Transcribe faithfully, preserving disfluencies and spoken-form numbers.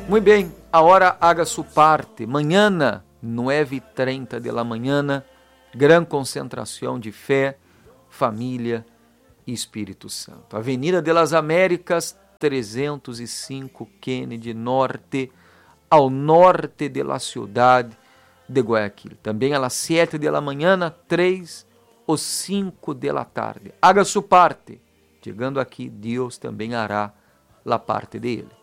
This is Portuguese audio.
Muito bem, agora haga sua parte. Mañana, nove e trinta de la mañana, gran concentração de fé, família e Espírito Santo. Avenida de las Américas, trezentos e cinco, Kennedy Norte, ao norte de la cidade de Guayaquil. Também às sete de la mañana, três ou cinco de la tarde. Haga sua parte. Chegando aqui, Deus também hará la parte dele.